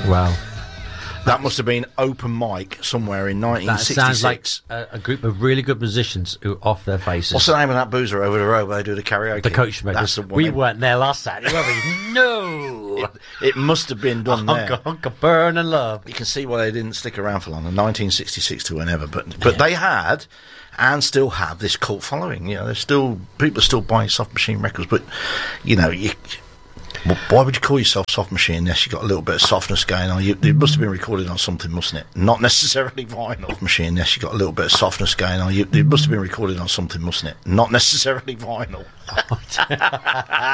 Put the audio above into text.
Wow. That must have been open mic somewhere in 1966. That sounds like a group of really good musicians who off their faces. What's the name of that boozer over the road where they do the karaoke? The Coachmakers. That's the one. We weren't there last Saturday, were we? No! It must have been done there. Hunka, burn and love. You can see why they didn't stick around for long, 1966 to whenever. But they had, and still have, this cult following. You know, people are still buying Soft Machine records. But you know, why would you call yourself Soft Machine unless you got a little bit of softness going on? It must have been recorded on something, mustn't it? Not necessarily vinyl. Soft Machine unless you got a little bit of softness going on. It must have been recorded on something, mustn't it? Not necessarily vinyl.